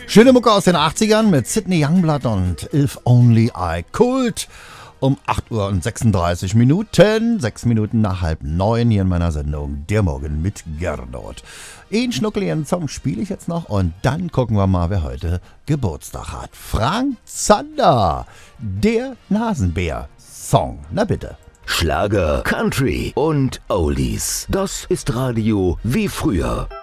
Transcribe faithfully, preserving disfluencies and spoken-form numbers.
Schöne Mucke aus den achtzigern mit Sidney Youngblood und If Only I Could. Um acht Uhr und sechsunddreißig Minuten, sechs Minuten nach halb neun hier in meiner Sendung Der Morgen mit Gernot. Einen schnuckeligen Song spiele ich jetzt noch und dann gucken wir mal, wer heute Geburtstag hat. Frank Zander, der Nasenbär-Song. Na bitte. Schlager, Country und Oldies. Das ist Radio wie früher.